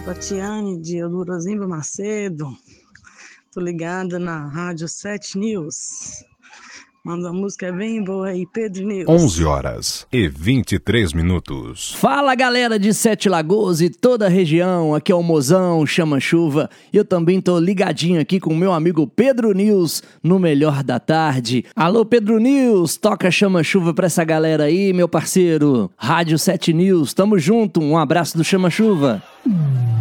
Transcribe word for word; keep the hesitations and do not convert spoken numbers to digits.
Tatiane de Eldorozimba Macedo. Tô ligada na Rádio sete News. Manda uma música bem boa aí, Pedro News. onze horas e vinte e três minutos. Fala, galera de Sete Lagoas e toda a região. Aqui é o Mozão, Chama Chuva. E eu também tô ligadinho aqui com o meu amigo Pedro News no Melhor da Tarde. Alô, Pedro News, toca Chama Chuva pra essa galera aí, meu parceiro. Rádio sete News, tamo junto. Um abraço do Chama Chuva.